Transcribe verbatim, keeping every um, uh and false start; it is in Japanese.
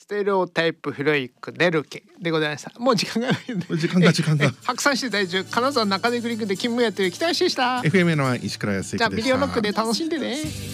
ステレオタイプフロイクネルケでございました。もう時間がないんで時間が時間が白山市在住金沢中根クリックで勤務やってる北橋でした。 エフエム の石倉康之でした。 じゃあビデオノックで楽しんでね。